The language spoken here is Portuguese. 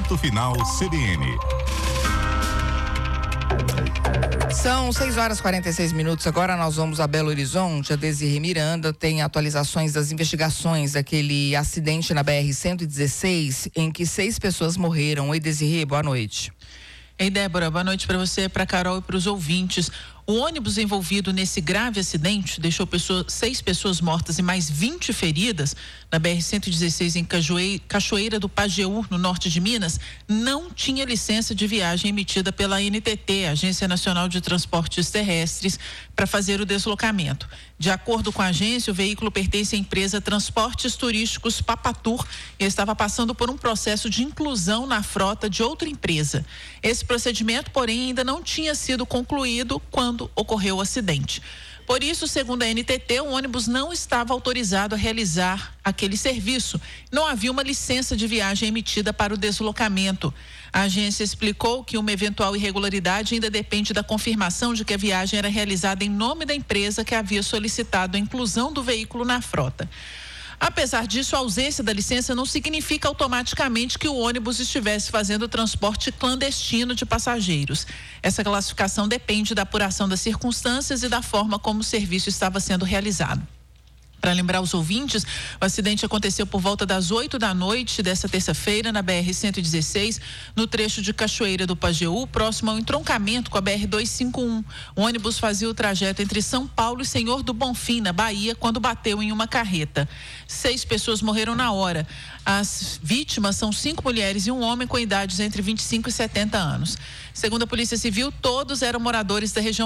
Ponto Final CBN. São 6h46. Agora nós vamos a Belo Horizonte. A Desirê Miranda tem atualizações das investigações daquele acidente na BR-116 em que 6 pessoas morreram. Oi, Desirê, boa noite. Ei, Débora, boa noite para você, para Carol e para os ouvintes. O ônibus envolvido nesse grave acidente deixou 6 pessoas mortas e mais 20 feridas na BR-116 em Cachoeira do Pajeú, no norte de Minas. Não tinha licença de viagem emitida pela ANTT, Agência Nacional de Transportes Terrestres, para fazer o deslocamento. De acordo com a agência, o veículo pertence à empresa Transportes Turísticos Papatur e estava passando por um processo de inclusão na frota de outra empresa. Esse procedimento, porém, ainda não tinha sido concluído quando ocorreu o acidente. Por isso, segundo a ANTT, o ônibus não estava autorizado a realizar aquele serviço. Não havia uma licença de viagem emitida para o deslocamento. A agência explicou que uma eventual irregularidade ainda depende da confirmação de que a viagem era realizada em nome da empresa que havia solicitado a inclusão do veículo na frota. Apesar disso, a ausência da licença não significa automaticamente que o ônibus estivesse fazendo transporte clandestino de passageiros. Essa classificação depende da apuração das circunstâncias e da forma como o serviço estava sendo realizado. Para lembrar os ouvintes, o acidente aconteceu por volta das 8 da noite desta terça-feira na BR-116, no trecho de Cachoeira do Pajeú, próximo ao entroncamento com a BR-251. O ônibus fazia o trajeto entre São Paulo e Senhor do Bonfim, na Bahia, quando bateu em uma carreta. 6 pessoas morreram na hora. As vítimas são 5 mulheres e um homem com idades entre 25 e 70 anos. Segundo a Polícia Civil, todos eram moradores da região